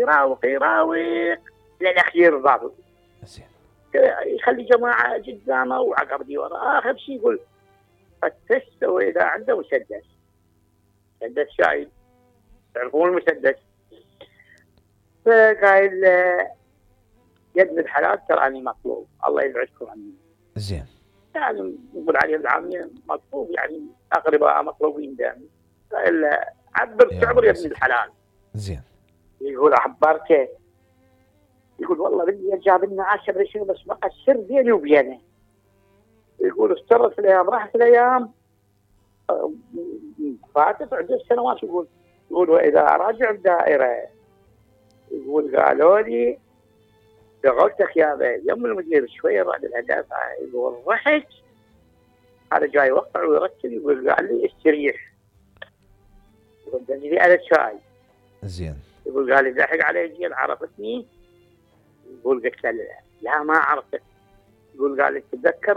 يراوق للأخير ضابط. زين. يخلي جماعة قدامه وعقبدي وراه. آخر شيء يقول فتشت وإذا عنده مسدس شايل، تعرفون المسدس. فقال يا ابن الحلال تراني مطلوب، الله يبعدكم عني. زين. يعني نقول عليه بالعامية مطلوب، يعني أقرباء مطلوبين دائما. قال تعبر يا ابن الحلال. زين. يقول عبرته، يقول والله بدي أرجع لنا 10 شهور بس بقى السر بيني وبينه. يقول استرت الأيام، راحت الأيام، فاتت عدة سنوات. يقول وإذا راجع الدائرة يقول قالوا لي دغلتك يا بي يوم المدير شوية بعد الهدف. يقول رحت هذا جاي يوقع ويرتب. يقول قال لي استريح، يقول دني لي على شاي. زين. يقول قال لي ضحك علي جيل عرفتني. يقول قلت له لا ما عرفتك. يقول قال لي تتذكر